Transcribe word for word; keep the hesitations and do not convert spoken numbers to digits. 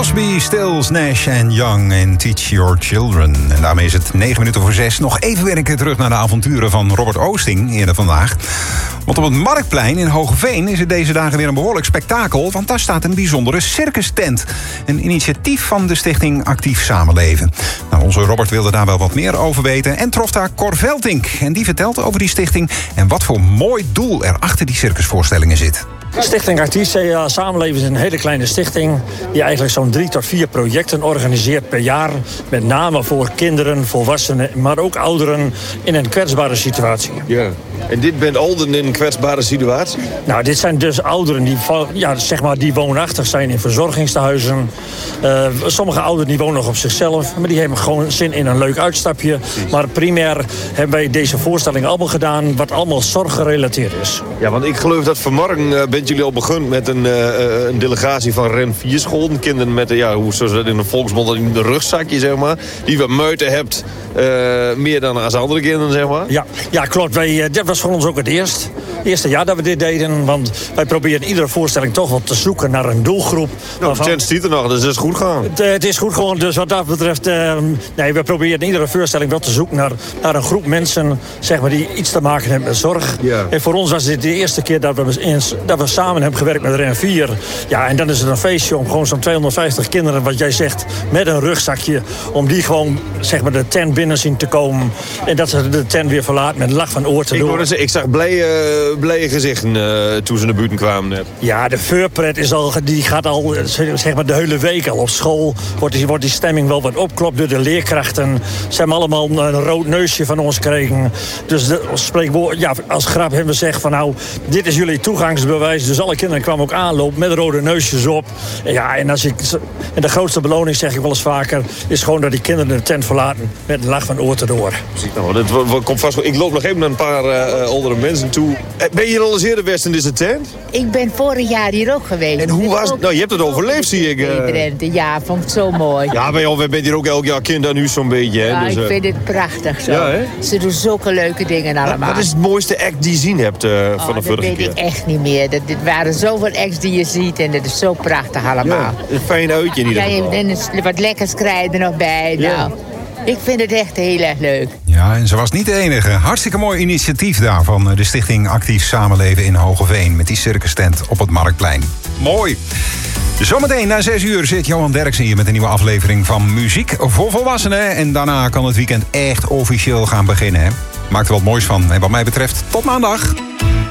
Crosby, Stills, Nash en Young en Teach Your Children. En daarmee is het negen minuten voor zes. Nog even weer een keer terug naar de avonturen van Robert Oosting eerder vandaag. Want op het Marktplein in Hogeveen is het deze dagen weer een behoorlijk spektakel. Want daar staat een bijzondere circus-tent. Een initiatief van de stichting Actief Samenleven. Nou, onze Robert wilde daar wel wat meer over weten. En trof daar Cor Veltink. En die vertelt over die stichting en wat voor mooi doel er achter die circusvoorstellingen zit. Stichting Actief Samenleven is een hele kleine stichting die eigenlijk zo'n drie tot vier projecten organiseert per jaar. Met name voor kinderen, volwassenen, maar ook ouderen in een kwetsbare situatie. Ja. En dit bent ouderen in een kwetsbare situatie? Nou, dit zijn dus ouderen die, ja, zeg maar, die woonachtig zijn in verzorgingstehuizen. Uh, sommige ouderen die wonen nog op zichzelf, maar die hebben gewoon zin in een leuk uitstapje. Precies. Maar primair hebben wij deze voorstelling allemaal gedaan wat allemaal zorggerelateerd is. Ja, want ik geloof dat vanmorgen uh, bent jullie al begonnen met een, uh, een delegatie van Ren vier scholen. Kinderen met, ja, hoe zoals dat in de volksmond, een rugzakje, zeg maar. Die wat muiten hebt, uh, meer dan als andere kinderen, zeg maar. Ja, ja klopt. Wij, uh, dit was voor ons ook het eerst. Het eerste jaar dat we dit deden. Want wij proberen iedere voorstelling toch wel te zoeken naar een doelgroep. Nou, de tent stiet er nog, dus het is goed gaan. Het, het is goed gewoon, dus wat dat betreft... Uh, nee, we proberen iedere voorstelling wel te zoeken naar, naar een groep mensen, zeg maar, die iets te maken hebben met zorg. Ja. En voor ons was dit de eerste keer dat we, eens, dat we samen hebben gewerkt met Ren vier. Ja, en dan is het een feestje om gewoon zo'n tweehonderdvijftig kinderen, wat jij zegt, met een rugzakje, om die gewoon, zeg maar, de tent binnen zien te komen. En dat ze de tent weer verlaten met lach van oor te doen. Ik, ik zag blije, blije gezichten uh, toen ze naar buiten kwamen net. Ja, de voorpret is al, die gaat al, zeg maar, de hele week al op school. Wordt die, wordt die stemming wel wat opklopt door de leerkrachten. Ze hebben allemaal een rood neusje van ons gekregen. Dus de, spreekwoord, ja, als grap hebben we gezegd van nou, dit is jullie toegangsbewijs. Dus alle kinderen kwamen ook aanlopen met rode neusjes op. Ja, en, als ik, en de grootste beloning, zeg ik wel eens vaker, is gewoon dat die kinderen de tent verlaten met een lach van oor te door. Nou, dat komt vast. Ik loop nog even naar een paar uh, oudere mensen toe. Ben je hier al eens eerder geweest in deze tent? Ik ben vorig jaar hier ook geweest. En hoe was het? Nou, je hebt het overleefd, zie ik. Uh... Ja, vond ik zo mooi. Ja, maar joh, we bent hier ook elk jaar kind aan huis zo'n beetje. Hè? Ja, dus, uh... ik vind het prachtig zo. Ja, hè? Ze doen zulke leuke dingen allemaal. Wat is het mooiste act die je zien hebt uh, oh, van de vorige keer? Dat weet ik echt niet meer. Dat, dit waren zoveel acts die je ziet en dat is zo prachtig allemaal. Ja, een fijn uitje in ieder geval. Ja, en wat lekkers krijgen er nog bij. Ja. Nou, ik vind het echt heel erg leuk. Ja, en ze was niet de enige. Hartstikke mooi initiatief daar van de stichting Actief Samenleven in Hogeveen. Met die circus-tent op het Marktplein. Mooi. Zometeen na zes uur zit Johan Derksen hier met een nieuwe aflevering van Muziek voor Volwassenen. En daarna kan het weekend echt officieel gaan beginnen. Hè? Maak er wat moois van. En wat mij betreft, tot maandag.